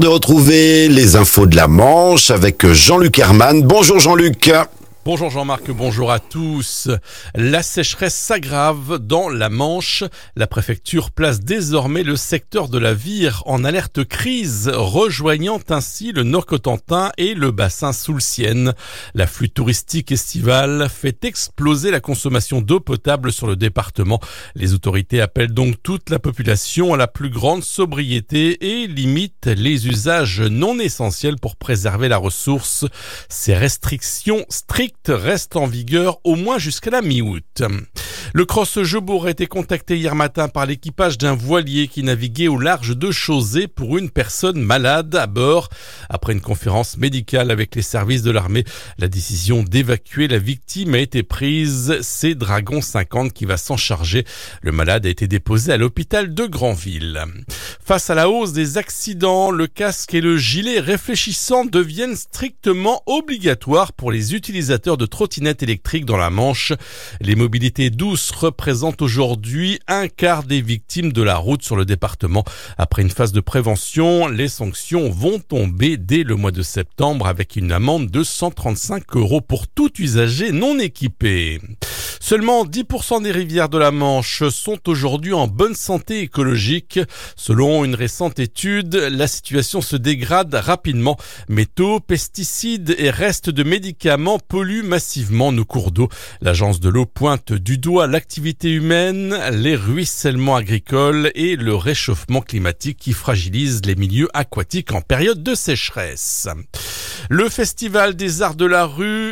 De retrouver les infos de la Manche avec Jean-Luc Herman. Bonjour Jean-Luc. Bonjour Jean-Marc, bonjour à tous. La sécheresse s'aggrave dans la Manche. La préfecture place désormais le secteur de la Vire en alerte crise, rejoignant ainsi le Nord-Cotentin et le bassin Soulcienne. L'afflux touristique estival fait exploser la consommation d'eau potable sur le département. Les autorités appellent donc toute la population à la plus grande sobriété et limitent les usages non essentiels pour préserver la ressource. Ces restrictions strictes reste en vigueur au moins jusqu'à la mi-août. Le Cross-Jebourg a été contacté hier matin par l'équipage d'un voilier qui naviguait au large de Chauzet pour une personne malade à bord. Après une conférence médicale avec les services de l'armée, la décision d'évacuer la victime a été prise. C'est Dragon 50 qui va s'en charger. Le malade a été déposé à l'hôpital de Granville. Face à la hausse des accidents, le casque et le gilet réfléchissant deviennent strictement obligatoires pour les utilisateurs de trottinettes électriques dans la Manche. Les mobilités douces représentent aujourd'hui un quart des victimes de la route sur le département. Après une phase de prévention, les sanctions vont tomber dès le mois de septembre avec une amende de 135 € pour tout usager non équipé. Seulement 10% des rivières de la Manche sont aujourd'hui en bonne santé écologique. Selon une récente étude, la situation se dégrade rapidement. Métaux, pesticides et restes de médicaments polluent massivement nos cours d'eau. L'agence de l'eau pointe du doigt l'activité humaine, les ruissellements agricoles et le réchauffement climatique qui fragilise les milieux aquatiques en période de sécheresse. Le festival des arts de la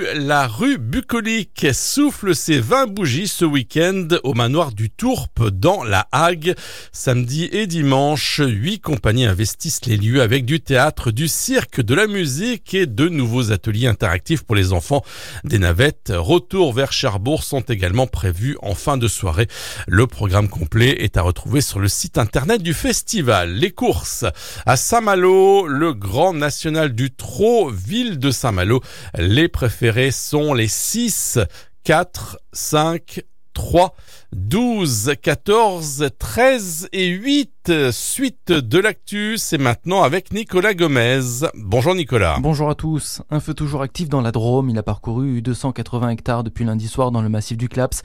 rue bucolique, souffle ses 20 bougies ce week-end au manoir du Tourpe dans la Hague. Samedi et dimanche, 8 compagnies investissent les lieux avec du théâtre, du cirque, de la musique et de nouveaux ateliers interactifs pour les enfants. Des navettes retour vers Cherbourg sont également prévues en fin de soirée. Le programme complet est à retrouver sur le site internet du festival. Les courses à Saint-Malo, le Grand National du Trot, ville de Saint-Malo. Les préférés sont les 6, 4, 5, 3, 12, 14, 13 et 8. Suite de l'actu, c'est maintenant avec Nicolas Gomez. Bonjour Nicolas. Bonjour à tous. Un feu toujours actif dans la Drôme. Il a parcouru 280 hectares depuis lundi soir dans le massif du Claps.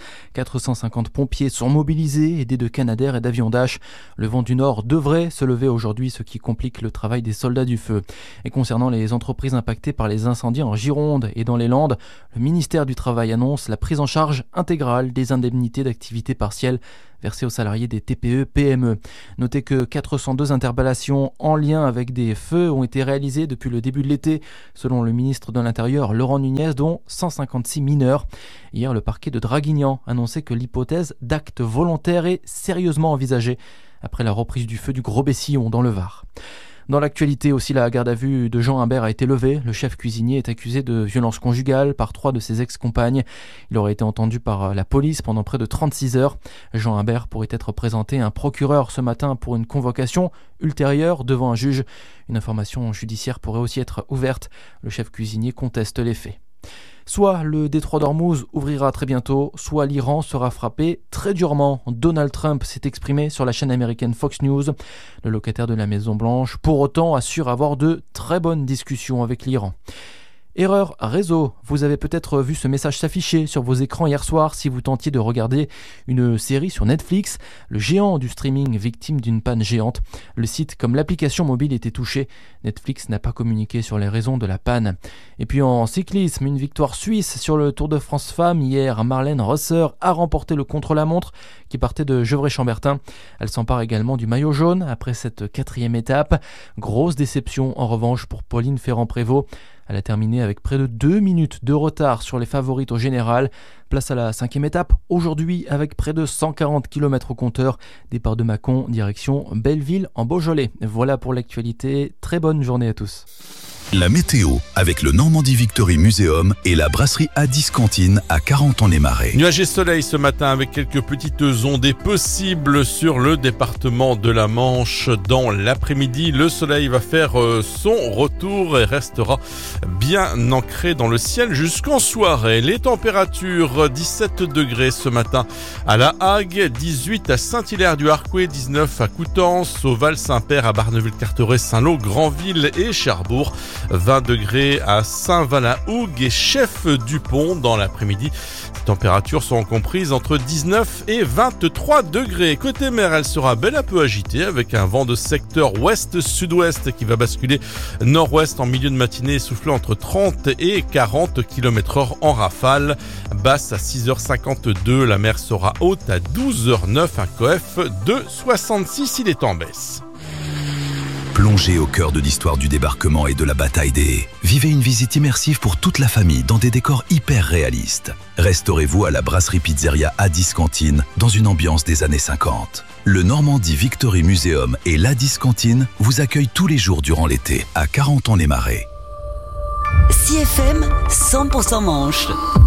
450 pompiers sont mobilisés, aidés de Canadair et d'avions Dash. Le vent du nord devrait se lever aujourd'hui, ce qui complique le travail des soldats du feu. Et concernant les entreprises impactées par les incendies en Gironde et dans les Landes, le ministère du Travail annonce la prise en charge intégrale des indemnités d'activité partielle versées aux salariés des TPE-PME. Notez que 402 interpellations en lien avec des feux ont été réalisées depuis le début de l'été, selon le ministre de l'Intérieur Laurent Nunez, dont 156 mineurs. Hier, le parquet de Draguignan annonçait que l'hypothèse d'acte volontaire est sérieusement envisagée après la reprise du feu du Gros-Bessillon dans le Var. Dans l'actualité aussi, la garde à vue de Jean Imbert a été levée. Le chef cuisinier est accusé de violence conjugale par 3 de ses ex-compagnes. Il aurait été entendu par la police pendant près de 36 heures. Jean Imbert pourrait être présenté à un procureur ce matin pour une convocation ultérieure devant un juge. Une information judiciaire pourrait aussi être ouverte. Le chef cuisinier conteste les faits. Soit le détroit d'Ormuz ouvrira très bientôt, soit l'Iran sera frappé très durement. Donald Trump s'est exprimé sur la chaîne américaine Fox News. Le locataire de la Maison-Blanche, pour autant, assure avoir de très bonnes discussions avec l'Iran. Erreur réseau, vous avez peut-être vu ce message s'afficher sur vos écrans hier soir si vous tentiez de regarder une série sur Netflix. Le géant du streaming victime d'une panne géante. Le site comme l'application mobile était touché. Netflix n'a pas communiqué sur les raisons de la panne. Et puis en cyclisme, une victoire suisse sur le Tour de France Femmes. Hier, Marlène Rosser a remporté le contre-la-montre qui partait de Gevrey-Chambertin. Elle s'empare également du maillot jaune après cette 4e étape. Grosse déception en revanche pour Pauline Ferrand-Prévot. Elle a terminé avec près de 2 minutes de retard sur les favorites au général. Place à la 5e étape, aujourd'hui avec près de 140 km au compteur. Départ de Mâcon, direction Belleville en Beaujolais. Voilà pour l'actualité. Très bonne journée à tous. La météo avec le Normandie Victory Museum et la brasserie Addis Cantine à Carentan-les-Marais. Nuages et soleil ce matin avec quelques petites ondées possibles sur le département de la Manche. Dans l'après-midi, le soleil va faire son retour et restera bien ancré dans le ciel jusqu'en soirée. Les températures, 17 degrés ce matin à La Hague, 18 à Saint-Hilaire-du-Harcouët, 19 à Coutances, au Val-Saint-Père, à Barneville-Carteret, Saint-Lô, Granville et Cherbourg. 20 degrés à Saint-Valin-Hougue et Chef-Dupont dans l'après-midi. Les températures sont comprises entre 19 et 23 degrés. Côté mer, elle sera bel à peu agitée avec un vent de secteur ouest-sud-ouest qui va basculer nord-ouest en milieu de matinée, soufflant entre 30 et 40 km/h en rafale. Basse à 6h52, la mer sera haute à 12h09, un coef de 66, il est en baisse. Plongez au cœur de l'histoire du débarquement et de la bataille des haies. Vivez une visite immersive pour toute la famille dans des décors hyper réalistes. Restaurez-vous à la brasserie pizzeria Addis Cantine dans une ambiance des années 50. Le Normandie Victory Museum et l'Addis Cantine vous accueillent tous les jours durant l'été à Carentan-les-Marais. CFM 100% Manche.